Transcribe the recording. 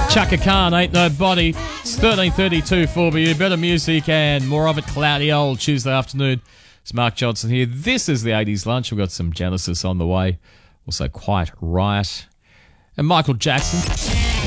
Chaka Khan, Ain't Nobody. It's 13:32 for you. Better music and more of it. Cloudy old Tuesday afternoon. It's Mark Johnson here. This is the 80s lunch. We've got some Genesis on the way. Also Quiet Riot. And Michael Jackson.